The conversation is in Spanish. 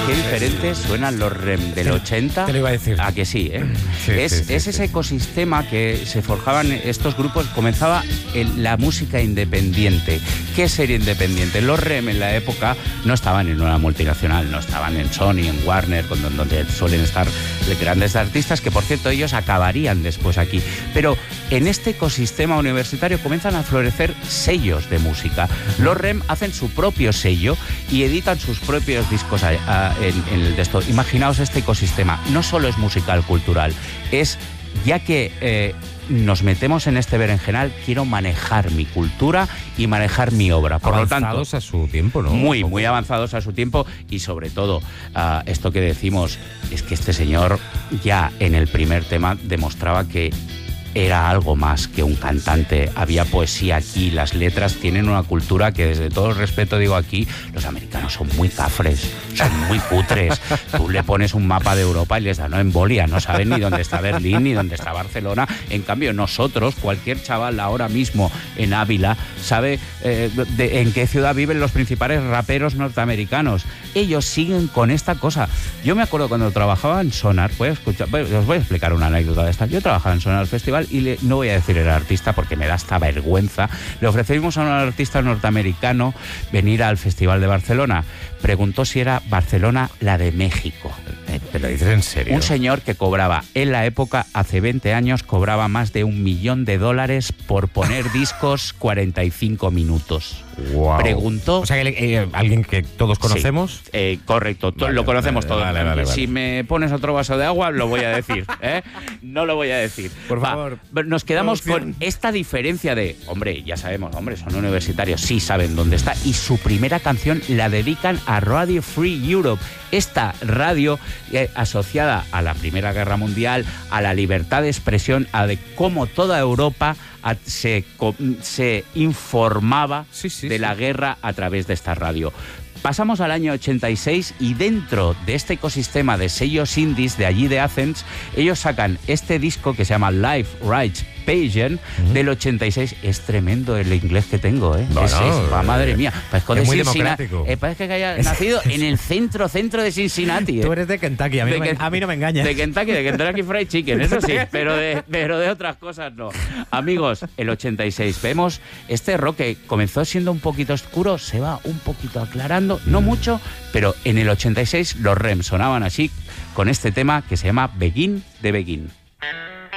qué diferentes suenan los REM del 80. Te lo iba a decir. A que sí, ¿eh? Sí, es ese ecosistema que se forjaban estos grupos. Comenzaba la música independiente. ¿Qué sería independiente? Los REM en la época no estaban en una multinacional, no estaban en Sony, en Warner, donde suelen estar grandes artistas, que por cierto ellos acabarían después aquí. Pero en este ecosistema universitario comienzan a florecer sellos de música. Los REM hacen su propio sello y editan sus propios discos en el de esto. Imaginaos este ecosistema. No solo es musical, cultural, es ya que nos metemos en este berenjenal, quiero manejar mi cultura y manejar mi obra. Por lo tanto, avanzados a su tiempo, ¿no? Muy avanzados a su tiempo y sobre todo esto que decimos es que este señor ya en el primer tema demostraba que era algo más que un cantante. Había poesía aquí, las letras tienen una cultura que, desde todo el respeto digo aquí, los americanos son muy cafres, son muy cutres. Tú le pones un mapa de Europa y les da embolia, no saben ni dónde está Berlín ni dónde está Barcelona. En cambio nosotros, cualquier chaval ahora mismo en Ávila sabe en qué ciudad viven los principales raperos norteamericanos. Ellos siguen con esta cosa. Yo me acuerdo cuando trabajaba en Sonar, os voy a explicar una anécdota de esta. Yo trabajaba en Sonar Festival y no voy a decir el artista porque me da esta vergüenza. Le ofrecimos a un artista norteamericano venir al Festival de Barcelona. Preguntó si era Barcelona la de México. ¿Te lo dices en serio? Un señor que cobraba, en la época, hace 20 años, cobraba más de $1 millón por poner discos 45 minutos. Wow. Preguntó... O sea, ¿alguien que todos conocemos? Sí, correcto, vale, lo conocemos todos. Vale. Si me pones otro vaso de agua, lo voy a decir. No lo voy a decir. Por favor. Nos quedamos con esta diferencia de, hombre, ya sabemos, son universitarios, sí saben dónde está. Y su primera canción la dedican a Radio Free Europe. Esta radio asociada a la Primera Guerra Mundial, a la libertad de expresión, a de cómo toda Europa se informaba de la guerra a través de esta radio. Pasamos al año 86 y dentro de este ecosistema de sellos indies de allí de Athens, ellos sacan este disco que se llama Live Rights Pageant del 86. Es tremendo el inglés que tengo, ¿eh? Madre mía. Es muy democrático. Parece que haya nacido en el centro de Cincinnati. Tú eres de Kentucky, a mí no me engañas. De Kentucky Fried Chicken, eso sí, pero de otras cosas no. Amigos, el 86, vemos este rock que comenzó siendo un poquito oscuro, se va un poquito aclarando, no mucho, pero en el 86 los REM sonaban así con este tema que se llama Begin de Begin.